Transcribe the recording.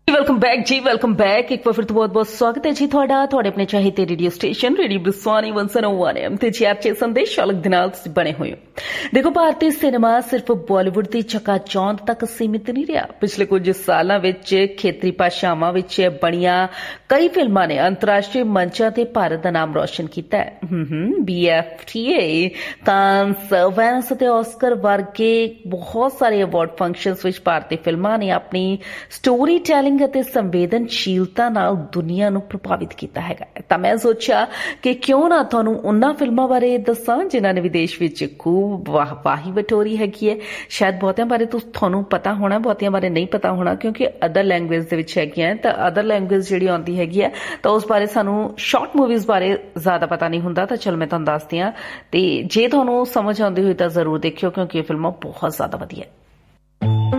Welcome back जी, welcome back. एक बार फिर तो बहुत बहुत स्वागत है जी ਤੁਹਾਡਾ ਆਪਣੇ ਚਾਹੀਦੇ ਰੇਡੀਓ ਸਟੇਸ਼ਨ ਰੇਡੀਓ ਬਰਸਾਨੀ 101 FM ਤੇ ਜੀ ਆਪ ਸੰਦੇਸ਼ ਸ਼ੌਲਕ ਦੇ ਨਾਲ ਤੁਸੀਂ ਬਣੇ ਹੋਏ ਹੋ। ਦੇਖੋ, ਭਾਰਤੀ ਸਿਨੇਮਾ ਸਿਰਫ ਬਾਲੀਵੁੱਡ ਦੀ ਚਕਾਚੌਂਧ ਤੱਕ ਸੀਮਿਤ ਨਹੀਂ ਰਿਹਾ। ਪਿਛਲੇ ਕੁਝ ਸਾਲਾਂ ਵਿੱਚ ਖੇਤਰੀ ਭਾਸ਼ਾਵਾਂ ਵਿੱਚ ਬਣੀਆਂ ਕਈ ਫਿਲਮਾਂ ਨੇ ਅੰਤਰਰਾਸ਼ਟਰੀ ਮੰਚਾਂ ਤੇ ਭਾਰਤ ਦਾ ਨਾਮ ਰੌਸ਼ਨ ਕੀਤਾ ਹੈ। BFTA, ਕਾਂਸ, ਵੈਨਸ ਅਤੇ ਆਸਕਰ ਵਰਗੇ ਬਹੁਤ ਸਾਰੇ ਅਵਾਰਡ ਫੰਕਸ਼ਨਸ ਵਿੱਚ ਭਾਰਤੀ ਫਿਲਮਾਂ ਨੇ ਆਪਣੀ ਸਟੋਰੀ ਟੈਲਿੰਗ ਅਤੇ ਸੰਵੇਦਨਸ਼ੀਲਤਾ ਨਾਲ ਦੁਨੀਆ ਨੂੰ ਪ੍ਰਭਾਵਿਤ ਕੀਤਾ ਹੈਗਾ। ਤਾਂ ਮੈਂ ਸੋਚਿਆ ਕਿ ਕਿਉਂ ਨਾ ਤੁਹਾਨੂੰ ਉਹਨਾਂ ਫਿਲਮਾਂ ਬਾਰੇ ਦੱਸਾਂ ਜਿਨ੍ਹਾਂ ਨੇ ਵਿਦੇਸ਼ ਵਿੱਚ ਖੂਬ ਵਾਹੀ ਬਟੋਰੀ ਹੈਗੀ ਹੈ। ਸ਼ਾਇਦ ਬਹੁਤਿਆਂ ਬਾਰੇ ਤੁਹਾਨੂੰ ਪਤਾ ਹੋਣਾ, ਬਹੁਤਿਆਂ ਬਾਰੇ ਨਹੀਂ ਪਤਾ ਹੋਣਾ, ਕਿਉਂਕਿ ਅਦਰ ਲੈਂਗੁਏਜ ਦੇ ਵਿੱਚ ਹੈਗੀਆਂ। ਤਾਂ ਅਦਰ ਲੈਂਗੁਏਜ ਜਿਹੜੀ ਆਉਂਦੀ ਹੈਗੀ ਹੈ ਤਾਂ ਉਸ ਬਾਰੇ ਸਾਨੂੰ ਸ਼ਾਰਟ ਮੂਵੀਜ਼ ਬਾਰੇ ਜ਼ਿਆਦਾ ਪਤਾ ਨਹੀਂ ਹੁੰਦਾ। ਤਾਂ ਚਲੋ ਮੈਂ ਤੁਹਾਨੂੰ ਦੱਸਦੀ ਹਾਂ, ਤੇ ਜੇ ਤੁਹਾਨੂੰ ਸਮਝ ਆਉਂਦੀ ਹੋਈ ਤਾਂ ਜ਼ਰੂਰ ਦੇਖਿਓ, ਕਿਉਂਕਿ ਇਹ ਫਿਲਮਾਂ ਬਹੁਤ ਜ਼ਿਆਦਾ ਵਧੀਆ ਹੈ।